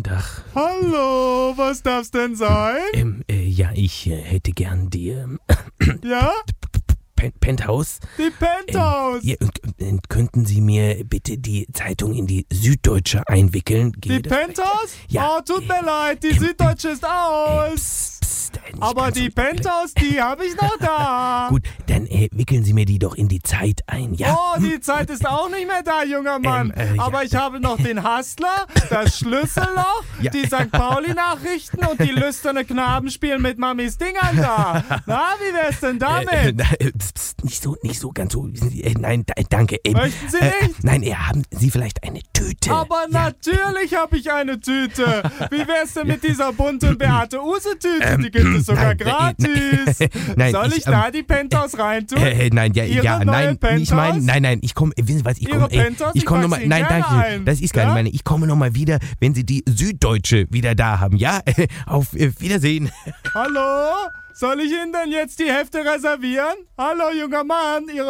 Tag. Hallo, was darf's denn sein? Ja, ich hätte gern die Ja? Penthouse. Die Penthouse. Ja, und könnten Sie mir bitte die Zeitung in die Süddeutsche einwickeln? Die Penthouse? Ja. Oh, tut mir leid, die Süddeutsche ist aus. Psst, nicht Aber ganz die so- Penthouse, die habe ich noch da. Gut, dann wickeln Sie mir die doch in die Zeit ein, ja? Oh, die Zeit ist auch nicht mehr da, junger Mann. ja. Aber ich habe noch den Hustler, das Schlüsselloch, Ja. die St. Pauli-Nachrichten und die lüsterne Knaben spielen mit Mamis Dingern da. Na, wie wär's denn damit? Psst, nicht so ganz so. Nein, danke. Möchten Sie nicht? Nein, haben Sie vielleicht eine Tüte? Aber natürlich habe ich eine Tüte. Wie wär's denn mit dieser bunten Beate-Use-Tüte? Die gibt es sogar nein, gratis. nein, Soll ich da die Penthouse reintun? Nein, Ihre neue nein, Penthouse? nein, ich komme, wissen Sie was, ich Ihre komme, Penthouse? ich komme Ich nochmal, pack's nein, Ihnen gerne danke, ein. das ist gar Ja? nicht meine, ich komme nochmal wieder, wenn Sie die Süddeutsche wieder da haben, ja? Auf Wiedersehen. Hallo? Soll ich Ihnen denn jetzt die Hefte reservieren? Hallo, junger Mann, Ihre